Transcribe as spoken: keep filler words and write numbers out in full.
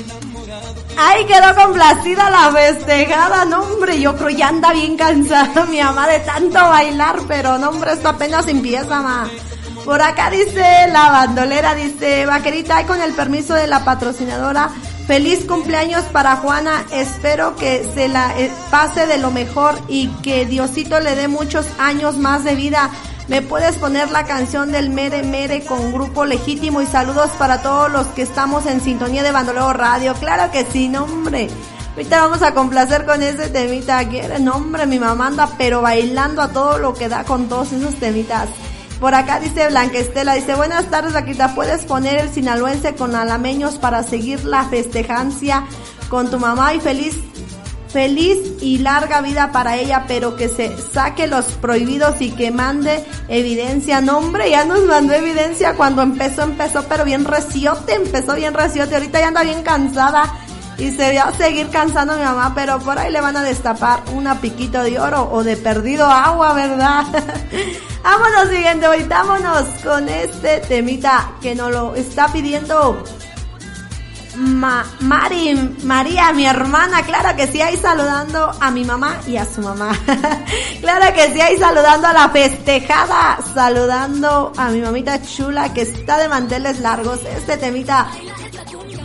Ay, quedó complacida la festejada, no hombre, yo creo ya anda bien cansada mi mamá de tanto bailar, pero no hombre, esto apenas empieza, ma. Por acá dice la bandolera, dice, vaquerita, ay, con el permiso de la patrocinadora, feliz cumpleaños para Juana, espero que se la eh, pase de lo mejor y que Diosito le dé muchos años más de vida. ¿Me puedes poner la canción del Mere Mere con Grupo Legítimo? Y saludos para todos los que estamos en sintonía de Bandolero Radio. Claro que sí, no hombre. Ahorita vamos a complacer con ese temita. No hombre, mi mamá anda pero bailando a todo lo que da con todos esos temitas. Por acá dice Blanca Estela, dice, buenas tardes, Vaquita, ¿puedes poner el sinaloense con alameños para seguir la festejancia con tu mamá? Y feliz Feliz y larga vida para ella, pero que se saque los prohibidos y que mande evidencia. No hombre, ya nos mandó evidencia cuando empezó, empezó, pero bien reciote, empezó bien reciote. Ahorita ya anda bien cansada y se va a seguir cansando a mi mamá, pero por ahí le van a destapar una piquito de oro o de perdido agua, ¿verdad? Vámonos, siguiente, ahorita vámonos con este temita que nos lo está pidiendo Ma, Mari, María, mi hermana, claro que sí, ahí saludando a mi mamá y a su mamá. Claro que sí, ahí saludando a la festejada, saludando a mi mamita chula que está de manteles largos. Este temita